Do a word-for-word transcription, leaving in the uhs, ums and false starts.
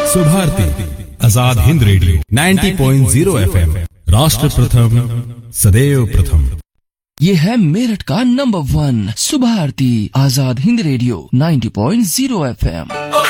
Subharti Azad Hind radio नब्बे point zero FM, राष्ट्र प्रथम सदैव प्रथम। ये है मेरठ का number one Subharti Azad Hind radio नब्बे पॉइंट ज़ीरो एफएम।